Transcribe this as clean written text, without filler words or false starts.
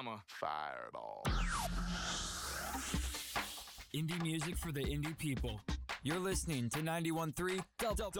summer. Fireball. Indie music for the indie people. You're listening to 91.3